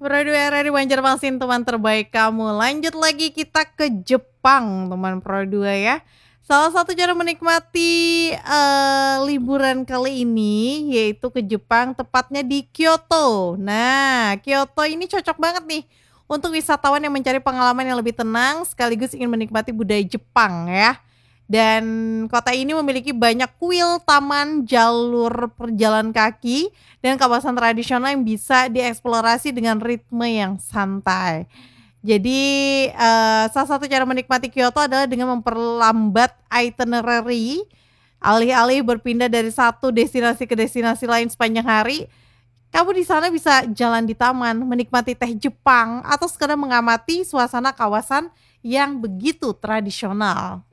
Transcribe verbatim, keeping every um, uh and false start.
Radio R R I Banjarmasin, teman terbaik kamu. Lanjut lagi kita ke Jepang, teman Pro dua ya. Salah satu cara menikmati, eee, liburan kali ini yaitu ke Jepang, tepatnya di Kyoto. Nah, Kyoto ini cocok banget nih untuk wisatawan yang mencari pengalaman yang lebih tenang sekaligus ingin menikmati budaya Jepang ya. Dan kota ini memiliki banyak kuil, taman, jalur perjalan kaki, dan kawasan tradisional yang bisa dieksplorasi dengan ritme yang santai. Jadi, eee, salah satu cara menikmati Kyoto adalah dengan memperlambat itinerary, alih-alih berpindah dari satu destinasi ke destinasi lain sepanjang hari, kamu di sana bisa jalan di taman, menikmati teh Jepang, atau sekedar mengamati suasana kawasan yang begitu tradisional.